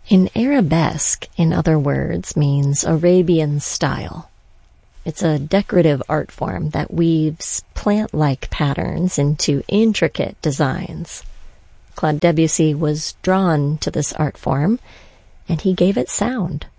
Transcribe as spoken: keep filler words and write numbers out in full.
In arabesque, in other words, means Arabian style. It's a decorative art form that weaves plant-like patterns into intricate designs. Claude Debussy was drawn to this art form, and he gave it sound.